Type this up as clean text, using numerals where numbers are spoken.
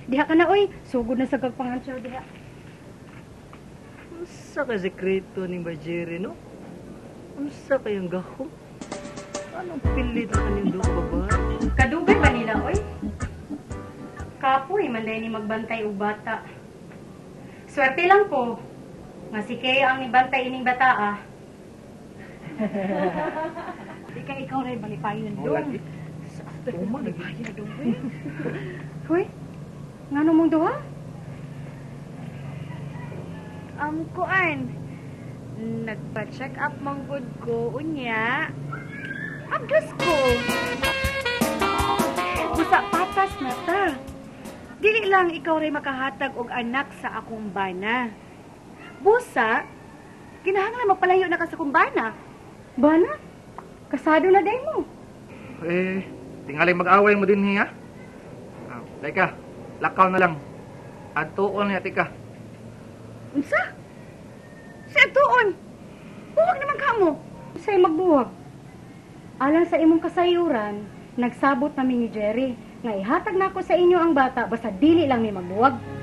Diha ka na, oy. Sugod na sa gagpangansyaw, diha. Unsa ka sekreto ni Bajiri, no? Unsa kayang gahom? Anong pilit na kanyang doon babae? Kadugay ba nila, oy? Kapoy, manday ni magbantay og bata. Swerte lang po. Nga si Kea ang nibantay ining bata, ah. Ikaw rin balipayon dong. Tuma, nagiging dong, eh. Hoy, nga mong duha? Kuan. Nagpa-check up manggod ko, unya. Abdos ko. Busa patas na ta. Dili lang ikaw rin makahatag og anak sa akong bana. Busa, kinahanglan magpalayo na ka sa akong bana. Bana? Kasado na day mo. Tingaling mag-away mo din niya. Teka, lakaw na lang. Atuon niya, tika. Unsa? Si atuon. Buwag naman ka mo. Sa'yo magbuwag. Alang sa imong kasayuran, nagsabot namin ni Jerry nga ihatag na ako sa inyo ang bata basta dili lang may magbuwag.